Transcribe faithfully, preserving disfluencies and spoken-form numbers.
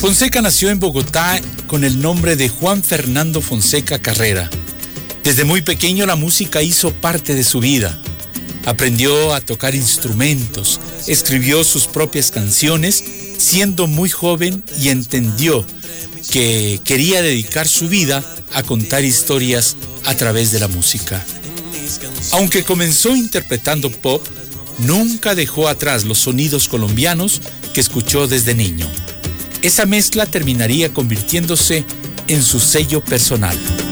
Fonseca nació en Bogotá con el nombre de Juan Fernando Fonseca Carrera. Desde muy pequeño la música hizo parte de su vida. Aprendió a tocar instrumentos, escribió sus propias canciones siendo muy joven y entendió que quería dedicar su vida a contar historias a través de la música. Aunque comenzó interpretando pop, nunca dejó atrás los sonidos colombianos que escuchó desde niño. Esa mezcla terminaría convirtiéndose en su sello personal.